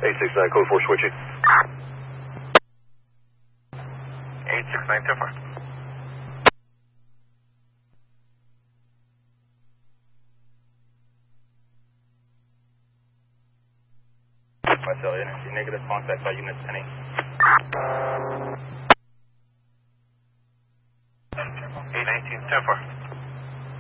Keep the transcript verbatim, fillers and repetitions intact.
eight six nine, code four switching. eight six nine, ten four. Marcel, energy negative, contact by unit ten eight. eight nineteen, ten four.